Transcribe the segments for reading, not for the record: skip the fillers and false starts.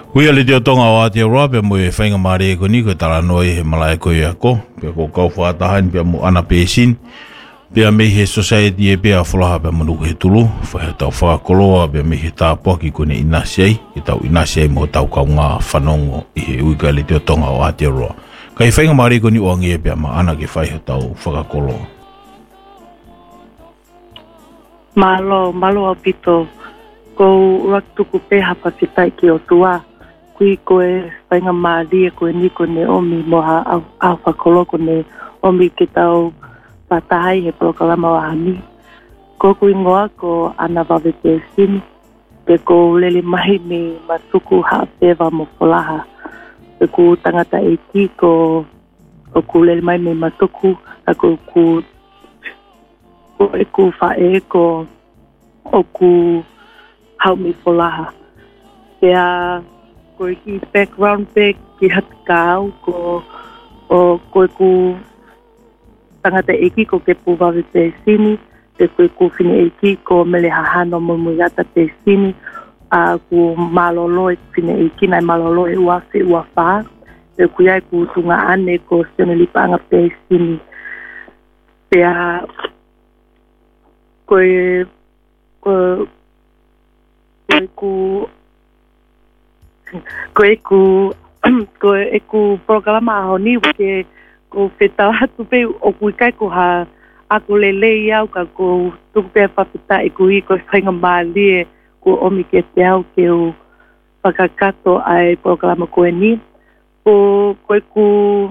Hui ali te o tonga o Aotearoa pe mo e whainga maare e koni koe tala noi he malai koe e ako pe ko kau whaatahain pe mo ana pe sin pe a mei he society e pe a wholaha pe manu he tulu whahe tau whakakoloa pe mei he tāpoaki kone inasiai e tau inasiai mo tau kau ngā whanongo i he uika ali te o tonga o Aotearoa kai whainga maare e koni o angi e pe a ma ana ke whaihe tau whakakoloa Malo a pito ko raktuku pe hapa fitai ki o tua kui koe whainga maari koe ni kone omi moha a whakolo kone omi ke tau patahai he prokalama wahani. Ko kui ngoa ko ana wawe te sini pe ko lele mahi me matuku haa pewa mo folaha. Pe ku tangata e ki ko ku lele mahi me matuku a ko e ku whae ko o ku hau me folaha. Pea koe ki background pe ki hatikau ko ku tangata eki ko ke puwawe te sini te koe ku whine eki ko mele hahano mumuyata te sini ku malolo e whine eki nai malolo e uafe uafa te kuiai ku tunga ane ko sione lipanga te sini pea koe ku programa ahoni ke ko feta hatu pe o kuikai ko ha ako lele iau ka ko tupe papita e kui ko whainga maali ko omi ke te au ke o pakakato ai programa ko e ni ko ku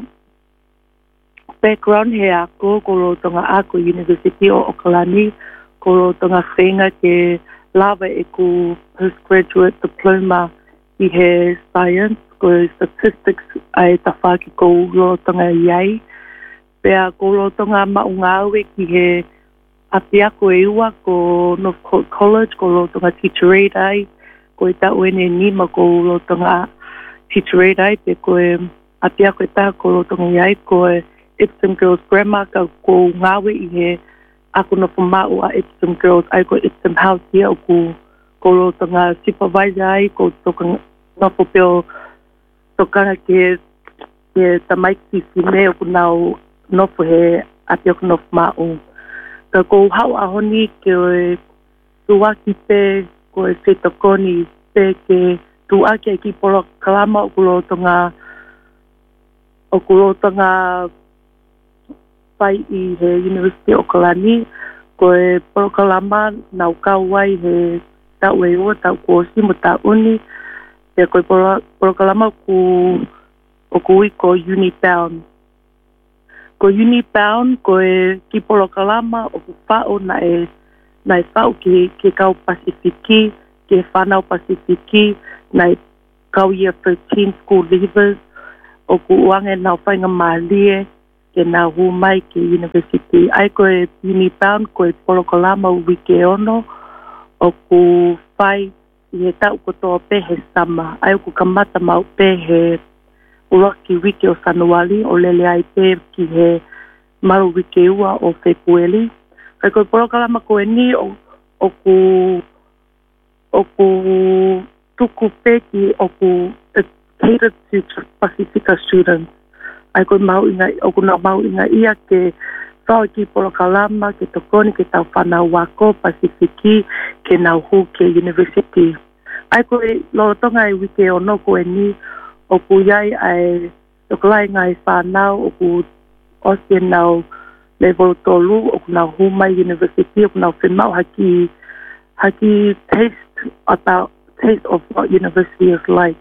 background he ako ko lo tonga ako University o Okalani ko lo tonga whenga ke lava e ku postgraduate diploma i he science ko statistics ai tawhaki ko lo tonga iai. Pea ko lo tonga maungawe ki he apia ko e ua ko North Coast College ko lo tonga teacher aid ai. Ko e tau ene nima ko lo tonga teacher aid ai pe ko e apia ko e ta ko lo tonga iai ko e Epsom Girls Grammar ka ko ngawe i he ako no whamau a Epsom Girls ai ko Epsom House here o ko lo tonga supervisor ai ko toka nopo peo tokanga ke tamaiki si me o kunau nopo he ati o kunopo mao. Ka ko hau ahoni ke o tuaki pe ko e whetokoni pe ke tuaki ki polo kalama o kulo tonga pai i he University o Kalani ko e polo kalama nau kauai he tau e ua tau ko simo tau uni e koe prokalama o kui ko Unibound. Ko Unibound ko e ki prokalama o ku whao na e whao ke kau Pasifiki, ke whanau Pasifiki, na e kau year 13 school leavers, o ku uange nau whainga malie, ke nau humai ke University. Ai ko e Unibound ko e prokalama o wike ono, o ku whai i he tau kotoa pe he sama. Ai ku kamata mau pe he uraki wiki o Sanuali o lele ai pe ki he maru wiki ua o Fekueli. Kai koe porokalama koe ni o ku tuku pe ki o ku catered to Pacifica students. Ai koe mau inga, o ku nau mau inga ia ke whao ki porokalama, ke tokoni, ke tau whanau wako, Pasifiki, ke nau hu ke University. Ai koe lorotonga e wike o no koe ni, o ku iai ai tokolai ngai whanau, o ku osie nau level tolu, o ku nau hu mai University, o ku nau whenmau haki taste of what university is like.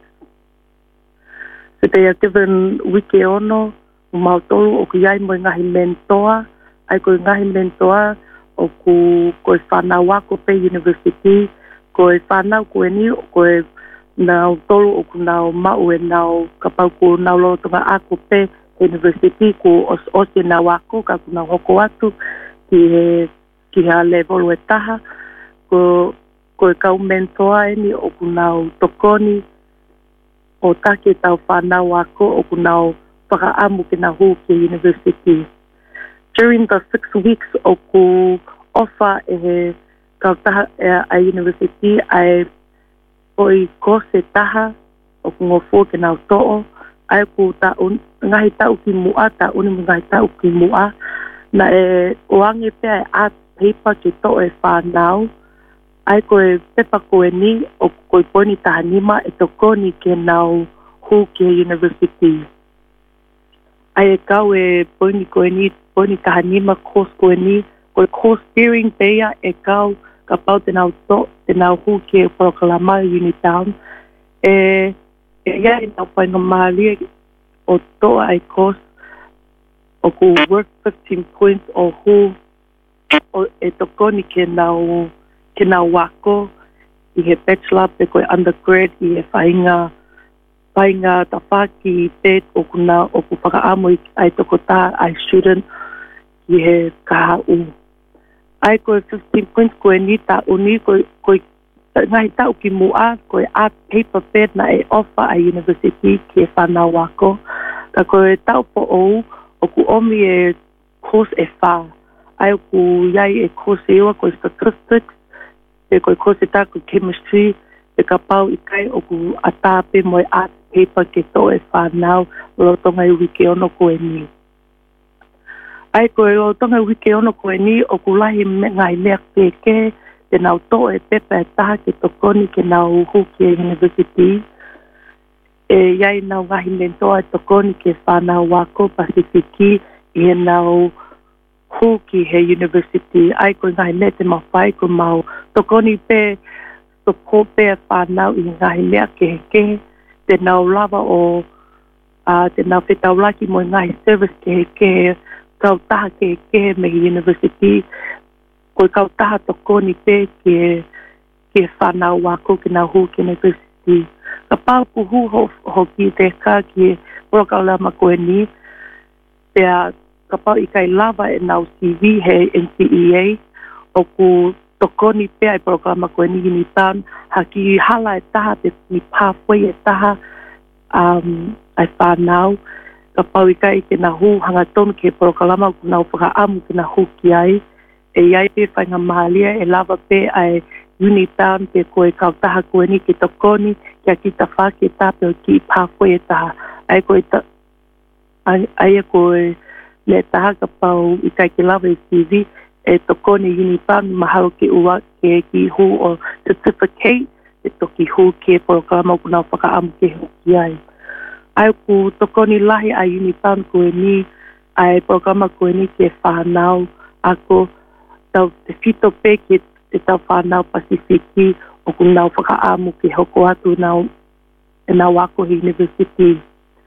So they are given wike ono, o mau tolu, o ku iai mo ngahi mentoa, ai koe ngahi mentoa o koe whanau wako pe University, koe whanau koe ni, koe nau tolu o ku nau mau e nau kapau ko nau lotonga ako pe University ko osi nau wako, ka ku nau hoko atu ki ha level e taha, koe kau mentoa e ni o ku nau tokoni o take tau whanau wako o ku nau whakaamu ki nau hu ki University. During the 6 weeks o ku offer e kautaha a University ai oi kose taha o ngofo ke na to ai ku ta un ngai ta ki mua ta un ngai ta ki mua na o ange pe art paper ki to fa now ai ko pepa ko ni o ko poni ta nima e to ko ni ke now who ke university ai ka we poni ko ni poni ta nima course ko ni ko course steering pe e ka pau te now to te now who ke proklama Unitown ia ina pa ngamalia o to ai course o ku work 15 points o who o e to ko ni ke now wako i he bachelor pe koe undergrad i he whainga tawhaki pet o ku whakaamu ai toko tā ai student i he kaha u. Ai koe 15 points koe ni tā uni koe ngai tau ki mua koe art paper pet na e offer a university ki e whanau wako. Ka koe tau po o ku omi e course e wha. Ai ku iai e course e ua koe statistics e koe kose tāku chemistry, e ka pau i kai o ku atape moe art paper ke to e whanau o tonga i wike ono koe ni. Ai koe o tonga i wike ono koe ni o ku lahi ngai mea keke te nau to e pepa e taha ke tokoni ke nau huki e university. E iai nau ngahi mentoa e tokoni ke whanau wako Pasifiki i he nau huki he university. Ai koe ngahi mea te mawhai ko mau tokoni pe support pe whanau i ngahi mea ke te nau lava o te nau whetau laki mo ngahi service ke kau taha ke me university koe kau taha tokoni pe ke whanau wako ke nau huki university. Ka pau puhu hoki te ka ki porokau lama koe ni pea ka pau i kai lava e nau CV he NCEA o ku tokoni pe ai programa koe ni Unitown haki hala e taha te ni pathway e taha ai whanau ka pau i kai ke na hu hanga tonu ke porokalama ku nau whakaamu ke na hu ki ai e iai pe whainga mahalia e lava pe ai Unitown pe koe kau taha koe ni ke tokoni kia ki ta whake tape o ki pathway e taha ai koe ai e koe le taha ka pau i kai ke lava i CV e tokoni Unitown mahalo ke ua ke ki hu o certificate e toki hu ke programa ku nau whakaamu ke hoki ai. Ai ku tokoni lahi a Unitown koe ni ai programa koe ni ke whanau ako tau te whito pe ke te tau whanau Pasifiki o ku nau whakaamu ke hoko atu nau wako University.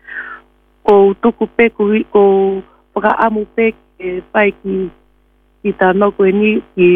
Ko tuku pe ko whakaamu pe ke whai ki tāno koe ni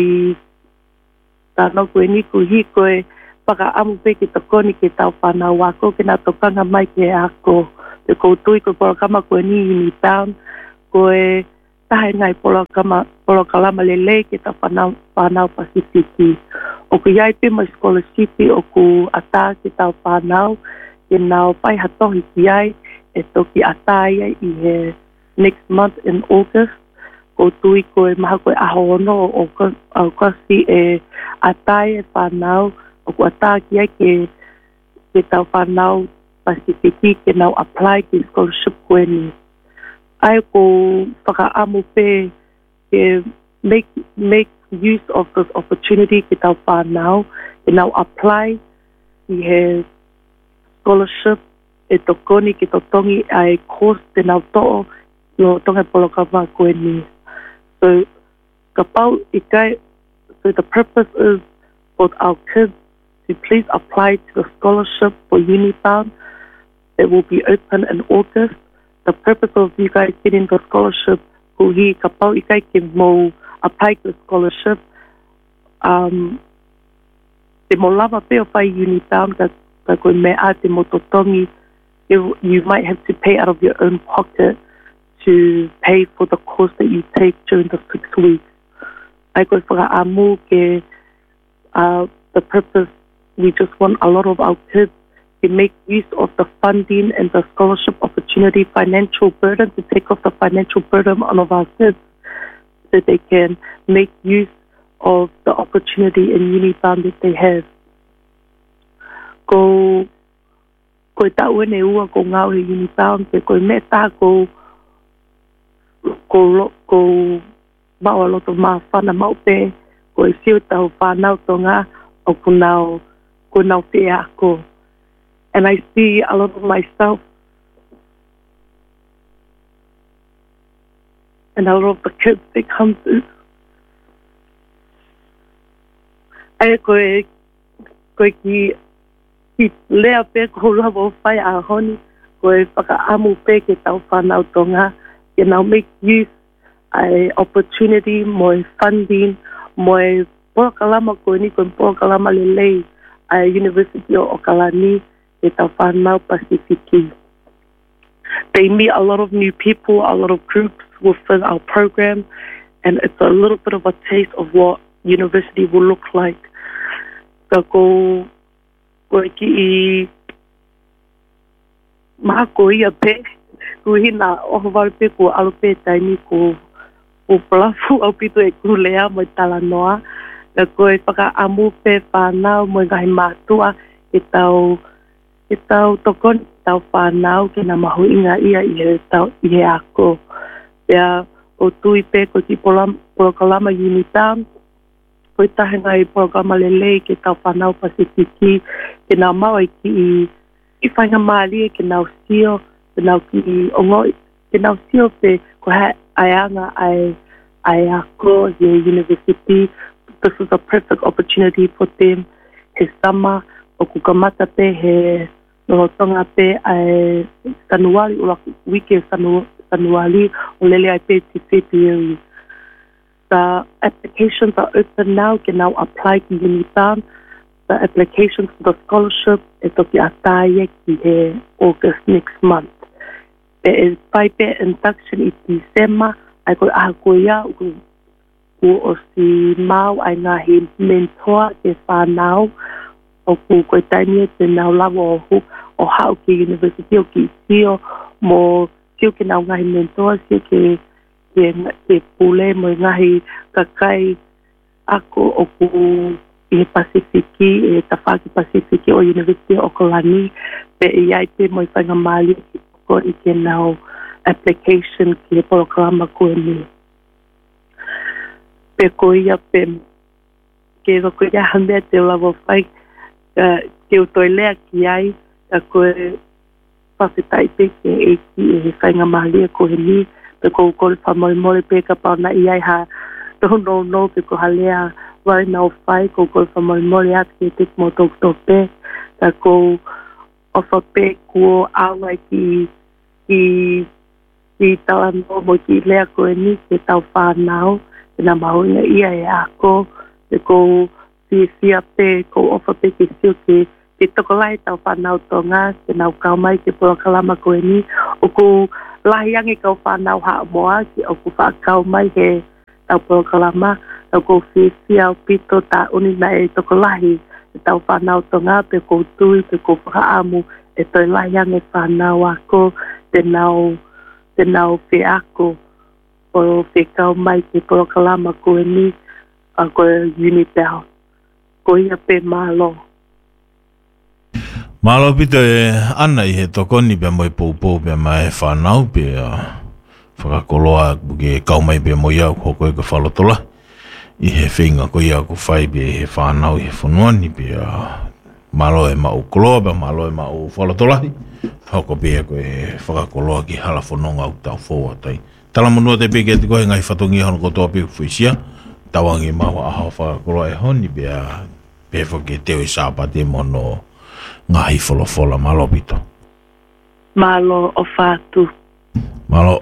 ku hi koe whakaamu pe ki tokoni ke tau whanau wako ke nā tokanga mai ke ako te koutui koe porokama koe ni Unitown koe tahe ngai porokalama lele ke tau whanau Pasifiki o ku iai pe mai scholarship o ku ata ke tau whanau ke nau pai hatohi ki ai e toki ata ia i he next month in August ko tui koe maha koe aho ono o kasi e atai e whanau o ku atai ki ai ke tau whanau Pasifiki ke nau apply ki scholarship koe ni. Ai ko whakaamu pe ke make use of this opportunity ki tau whanau ke nau apply ki he scholarship e tokoni ki totongi ai course te nau to'o no tonga polokama koe ni. So the purpose is for our kids to please apply to the scholarship for Unitown. It will be open in August. The purpose of you guys getting the scholarship, kuhi kapau ikai ke mo apply to the scholarship. Te mo lava pe o whai Unitown ka koe mea te mo totongi. You might have to pay out of your own pocket to pay for the course that you take during the 6 weeks. I go for the purpose, we just want a lot of our kids to make use of the funding and the scholarship opportunity, financial burden, to take off the financial burden on of our kids so they can make use of the opportunity in Unitown that they have. koe tau ene ua ko ngau he Unitown, pe koe me tā ko maua loto maa whana mau pe, koe siu tau whanau tonga, o ko nau te ako. And I see a lot of myself and a lot of the kids that come through. Ai koe ki lea pe ko lavo whai a honi, koe whakaamu pe ke tau whanau tonga, ke nau make use ai opportunity, moi funding, moi pokalama koe ni koe pokalama lelei ai University o Okalani, ke tau whanau Pasifiki. They meet a lot of new people, a lot of groups within our program, and it's a little bit of a taste of what university will look like. So ko ki I mako ia pe, ku hina oho wau pe ko alo pe taini ko palafu au pito e kulea mo tala noa, ka koe whaka amu pe whanau mo ngahi mātua e tau tokon tau whanau ke na mahu inga ia I he ako. Pea o tui pe ko ki polokalama Unitown, koe tahenga I polokalama lelei ke tau whanau Pasifiki, ke nau mau ki whainga maali ke nau sio, ke nau ki ongo, ke nau sio pe ko ha aianga ai ako he university. This is a perfect opportunity for them. He summer, o kukamata pe he nohotonga pe ai Sanuali, ula wiki Sanuali, o lele ai pe ti February. The applications are open now, can now apply to Unitown. The applications for the scholarship is of the Ataya ki he August next month. There is 5-day induction in December. I go ahakoia o si mau ai ngā he mentor e whanau o koe taimia te nau lawa o hau ki University o ki sio mo sio ke nau ngahi mentor, sio ke pule mo ngahi kakai ako o ku I he Pasifiki, e tawhaki Pasifiki o University o Okalani, pe iai pe mo I whainga mali ki ko I ke nau application ki he polokalama koe ni. Pe ko ia pe ke ko ia hambea te lawa whai ke utoilea ki ai ka koe whawhetai pe ke e he whainga mali koe ni, pe ko ukole whamoimore pe ka pauna I ai ha no pe ko halea wai nau whai ko ukole whamoimore ati ke te mo tokto pe, ka ko ofa pe kuo awa ki tala no mo ki lea koe ni ke tau whanau, ke na mahoina ia e ako, ke ko fia pe, ko ofa pe ke sio ke tokolai tau whanau tonga, ke nau kaumai ke polokalama koe ni, o ko lahiangi kau whanau haa moa, ki o ko whakau mai he tau polokalama, o ko fia o pito ta uni na e tokolahi, e tau whanau tonga, pe ko tui, pe ko whakaamu, e toi lahiangi whanau ako, te nau whi ako, o whekau mai ke polokalama koe ni, a koe Unitown. Ko ia pe malo. Malo pito e ana I he tokoni pe moi pou pe mai whanau pe whakakoloa ke kau mai pe moi au hoko e ka whalotola. I he whinga ko ia ko whai pe he whanau I he whanuani pe malo e mau koloa pe malo e mau whalotolahi. Hoko pe ko e whakakoloa ki hala whanonga au tau whoa tai. Tala monua te peke te kohe ngai whatongi hono kotoa pe fuisia. Tawangi maua aha whakakoloa e honi pe whake teo I sāpa te mono ngahi wholofola malo pito. Malo o whātu. Malo.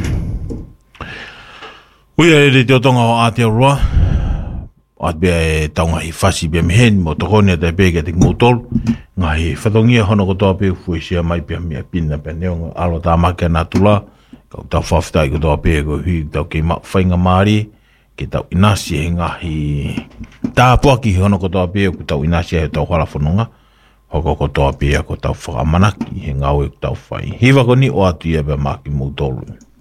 Uia e te o tonga o Aotearoa. At bea e taunga I whasi bea miheni mo tokone te peke te ngūtolu. Ngahi whatongia hono kotoa pe fuisia mai pia mea pina pe neonga alo tā make nā tula. Kau tau whawhitai kotoa pe ko hui tau kei whainga maari. Ke tau inasi he ngahi tā puaki hono kotoa pe ko tau inasi he tau whala whanonga. Hoko kotoa pe ko tau whakamanaki he ngau e ko tau whai. Hiwa ko ni o atu ia bea maki mūtolu.